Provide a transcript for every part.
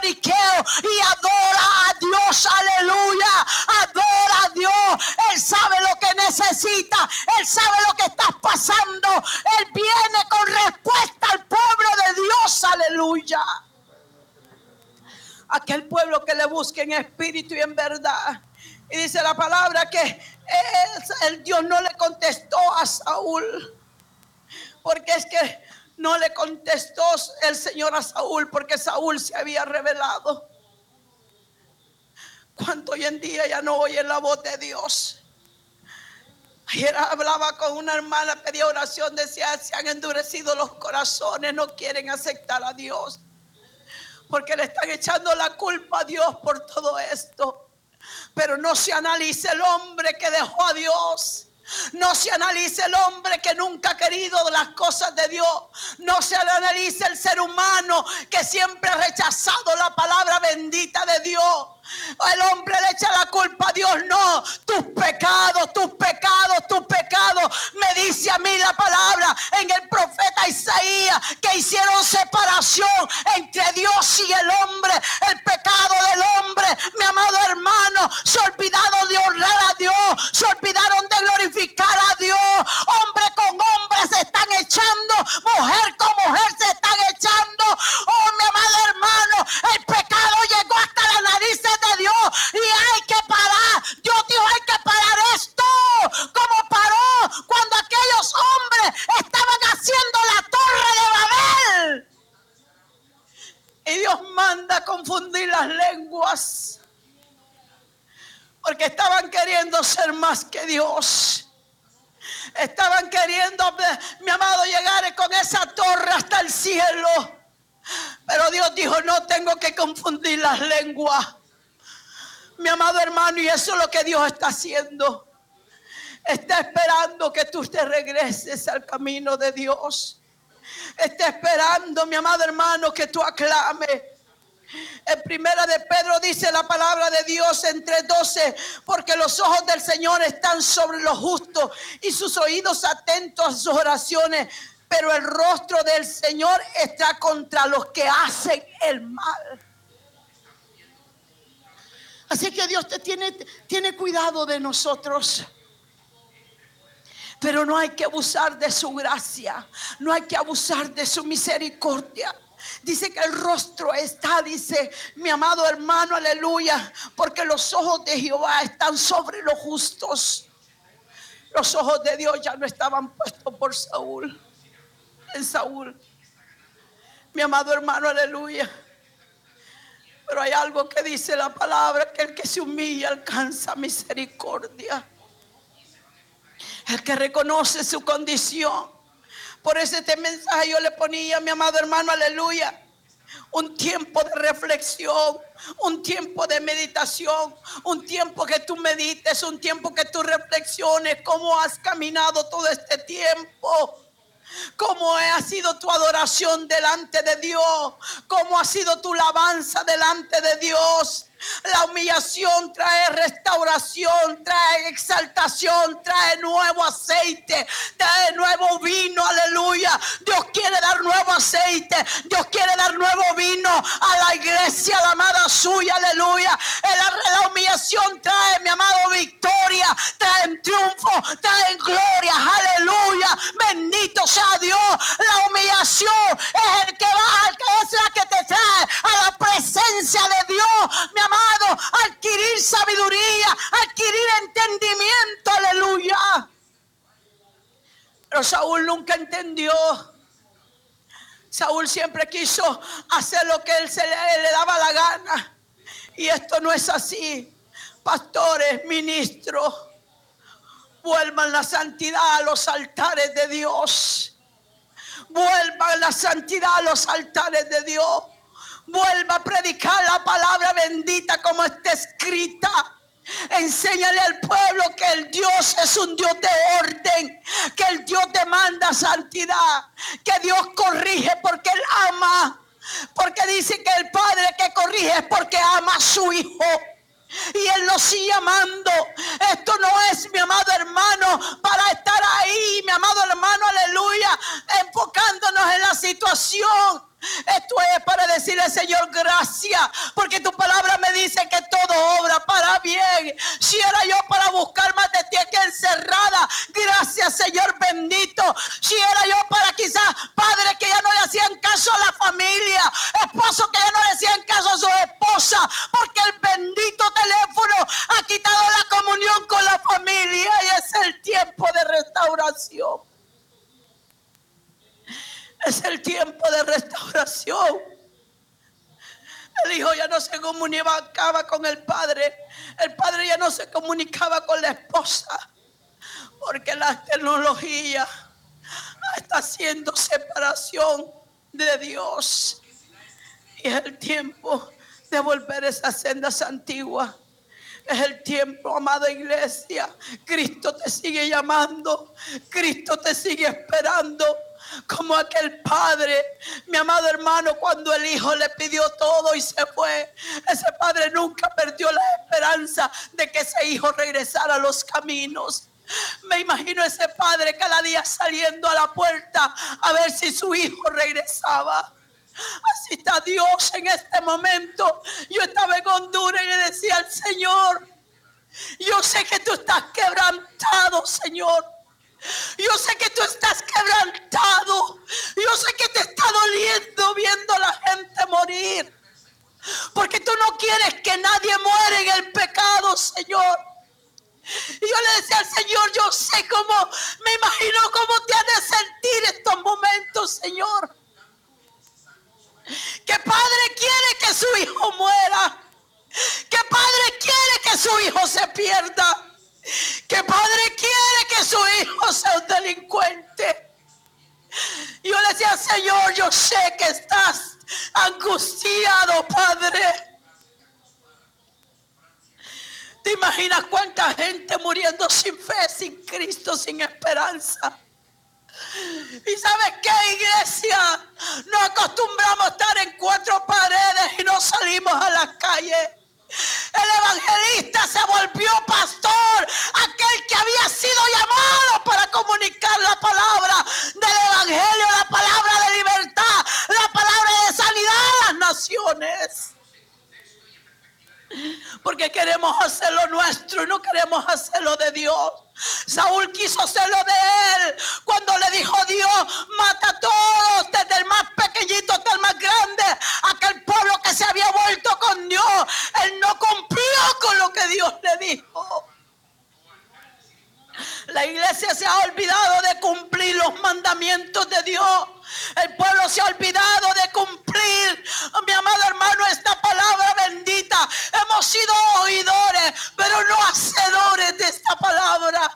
lloriqueo y adora a Dios, aleluya, adora a Dios. Él sabe lo que necesita, Él sabe lo que estás pasando, Él viene con respuesta al pueblo de Dios, aleluya. Aquel pueblo que le busque en espíritu y en verdad. Y dice la palabra que el Dios no le contestó a Saúl, porque es que no le contestó el Señor a Saúl, porque Saúl se había rebelado. ¿Cuánto hoy en día ya no oyen la voz de Dios? Ayer hablaba con una hermana, pedía oración, decía: se han endurecido los corazones, no quieren aceptar a Dios, porque le están echando la culpa a Dios por todo esto. Pero no se analiza el hombre que dejó a Dios. No se analiza el hombre que nunca ha querido las cosas de Dios. No se analiza el ser humano que siempre ha rechazado la palabra bendita de Dios. El hombre le echa la culpa a Dios. No, tus pecados, tus pecados, tus pecados. Me dice a mí la palabra en el profeta Isaías que hicieron separación entre Dios y el hombre. El pecado del hombre, mi amado hermano, se olvidaron de honrar a Dios, se olvidaron de glorificar a Dios. Hombre con hombre se están echando, mujer con mujer se están echando. Oh, mi amado hermano, el pecado llegó hasta las narices de Dios y hay que parar. Dios dijo: hay que parar esto, como paró cuando aquellos hombres estaban haciendo la torre de Babel. Y Dios manda confundir las lenguas, porque estaban queriendo ser más que Dios. Estaban queriendo, mi amado, llegar con esa torre hasta el cielo. Pero Dios dijo: no tengo que confundir las lenguas. Mi amado hermano, y eso es lo que Dios está haciendo. Está esperando que tú te regreses al camino de Dios. Está esperando, mi amado hermano, que tú aclames. En primera de Pedro dice la palabra de Dios en 3:12: porque los ojos del Señor están sobre los justos y sus oídos atentos a sus oraciones, pero el rostro del Señor está contra los que hacen el mal. Así que Dios tiene cuidado de nosotros. Pero no hay que abusar de su gracia, no hay que abusar de su misericordia. Dice que el rostro está, dice mi amado hermano, aleluya, porque los ojos de Jehová están sobre los justos. Los ojos de Dios ya no estaban puestos por Saúl, en Saúl, mi amado hermano, aleluya. Pero hay algo que dice la palabra, que el que se humilla alcanza misericordia. El que reconoce su condición. Por eso este mensaje yo le ponía, mi amado hermano, aleluya, un tiempo de reflexión, un tiempo de meditación, un tiempo que tú medites, un tiempo que tú reflexiones cómo has caminado todo este tiempo. ¿Cómo ha sido tu adoración delante de Dios? ¿Cómo ha sido tu alabanza delante de Dios? La humillación trae restauración, trae exaltación, trae nuevo aceite, trae nuevo vino, aleluya. Dios quiere dar nuevo aceite, Dios quiere dar nuevo vino a la iglesia, la amada suya, aleluya. La humillación trae, mi amado, victoria, trae triunfo, trae gloria, aleluya. Bendito sea Dios. La humillación es el que va, es la que te trae a la presencia de Dios, mi amado, adquirir sabiduría, adquirir entendimiento, aleluya. Pero Saúl nunca entendió. Saúl siempre quiso hacer lo que él le daba la gana. Y esto no es así. Pastores, ministros, vuelvan la santidad a los altares de Dios. Vuelvan la santidad a los altares de Dios. Vuelva a predicar la palabra bendita como está escrita. Enséñale al pueblo que el Dios es un Dios de orden, que el Dios demanda santidad, que Dios corrige porque Él ama, porque dice que el padre que corrige es porque ama a su hijo. Y Él nos sigue amando. Esto no es, mi amado hermano, para estar ahí, mi amado hermano, aleluya, enfocándonos en la situación. Esto es para decirle, Señor, gracias, porque tu palabra me dice que todo obra para bien. Si era yo para buscar más de ti aquí encerrada, gracias, Señor bendito. Si era yo para quizás padres que ya no le hacían caso a la familia, esposos que ya no le hacían caso a su esposa, porque el bendito teléfono ha quitado la comunión con la familia, y es el tiempo de restauración. Es el tiempo de restauración. El hijo ya no se comunicaba con el padre ya no se comunicaba con la esposa, porque la tecnología está haciendo separación de Dios. Y es el tiempo de volver a esas sendas antiguas. Es el tiempo, amada iglesia. Cristo te sigue llamando. Cristo te sigue esperando. Como aquel padre, mi amado hermano, cuando el hijo le pidió todo y se fue, ese padre nunca perdió la esperanza de que ese hijo regresara a los caminos. Me imagino ese padre cada día saliendo a la puerta a ver si su hijo regresaba. Así está Dios en este momento. Yo estaba en Honduras y le decía al Señor, yo sé que tú estás quebrantado, Señor. Yo sé que tú estás quebrantado. Yo sé que te está doliendo viendo a la gente morir, porque tú no quieres que nadie muera en el pecado, Señor. Y yo le decía al Señor, yo sé cómo, me imagino cómo te has de sentir estos momentos, Señor. ¿Qué padre quiere que su hijo muera? ¿Qué padre quiere que su hijo se pierda? ¿Qué padre quiere que su hijo sea un delincuente? Yo le decía, Señor, yo sé que estás angustiado, Padre. ¿Te imaginas cuánta gente muriendo sin fe, sin Cristo, sin esperanza? ¿Y sabes qué, iglesia? Nos acostumbramos a estar en cuatro paredes y no salimos a las calles. El evangelista se volvió pastor, aquel que había sido llamado para comunicar la palabra del evangelio, la palabra de libertad, la palabra de sanidad a las naciones. Porque queremos hacerlo nuestro y no queremos hacerlo de Dios. Saúl quiso hacerlo de él cuando le dijo Dios, mata a todos, desde el más pequeñito hasta el más grande. Aquel pueblo que se había vuelto con Dios, él no cumplió con lo que Dios le dijo. La iglesia se ha olvidado de cumplir los mandamientos de Dios. El pueblo se ha olvidado de cumplir, mi amado hermano, esta palabra bendita. Hemos sido oidores, pero no hacedores de esta palabra.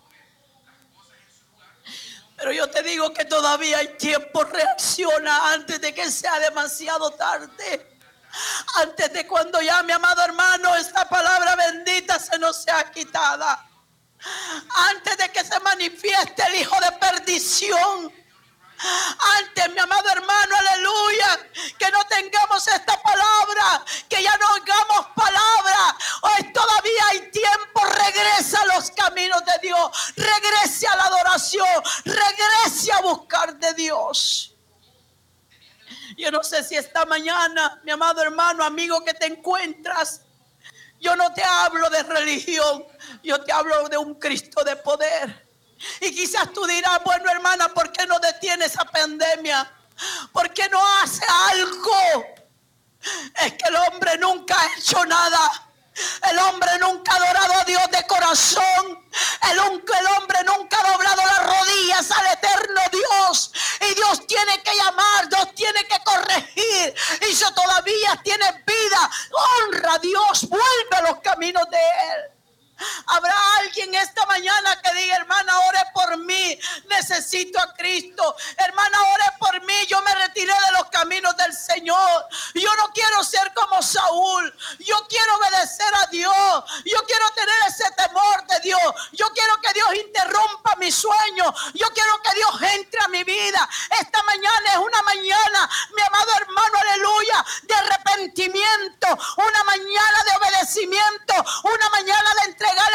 Pero yo te digo que todavía hay tiempo. Reacciona antes de que sea demasiado tarde. Antes de cuando ya, mi amado hermano, esta palabra bendita se nos sea quitada. Antes de que se manifieste el hijo de perdición. Antes, mi amado hermano, aleluya, que no tengamos esta palabra, que ya no oigamos palabra. Hoy todavía hay tiempo. Regresa a los caminos de Dios, regrese a la adoración, regrese a buscar de Dios. Yo no sé si esta mañana, mi amado hermano, amigo que te encuentras, yo no te hablo de religión, yo te hablo de un Cristo de poder. Y quizás tú dirás, bueno, hermana, ¿por qué no detiene esa pandemia? ¿Por qué no hace algo? Es que el hombre nunca ha hecho nada. El hombre nunca ha adorado a Dios de corazón. El hombre nunca ha doblado las rodillas al eterno Dios. Y Dios tiene que llamar, Dios tiene que corregir. Y si todavía tienes vida, honra a Dios, vuelve a los caminos de Él. Habrá alguien esta mañana que diga, hermana, ore por mí, necesito a Cristo. Hermana, ore por mí, yo me retiré de los caminos del Señor. Yo no quiero ser como Saúl. Yo quiero obedecer a Dios. Yo quiero tener ese temor de Dios. Yo quiero que Dios interrumpa mi sueño. Yo quiero que Dios entre a mi vida. Esta mañana es una mañana, mi amado hermano, aleluya, de arrepentimiento. Una mañana de obedecimiento agradecimiento, una mañana de entregar